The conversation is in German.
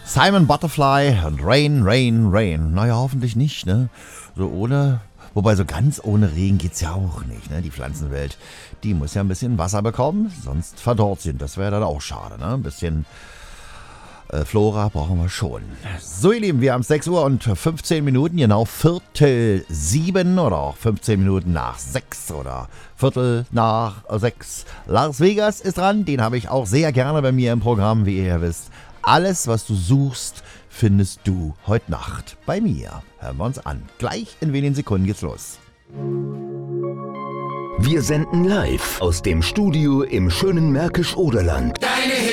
Simon Butterfly und Rain, Rain, Rain. Naja, hoffentlich nicht, ne? So ohne, wobei so ganz ohne Regen geht's ja auch nicht, ne? Die Pflanzenwelt, die muss ja ein bisschen Wasser bekommen, sonst verdorrt sie. Das wäre dann auch schade, ne? Ein bisschen Flora brauchen wir schon. So, ihr Lieben, wir haben 6 Uhr und 15 Minuten, genau 6:45 oder auch 15 Minuten nach 6 oder Viertel nach 6. Las Vegas ist dran, den habe ich auch sehr gerne bei mir im Programm, wie ihr ja wisst. Alles, was du suchst, findest du heute Nacht bei mir. Hören wir uns an. Gleich in wenigen Sekunden geht's los. Wir senden live aus dem Studio im schönen Märkisch-Oderland.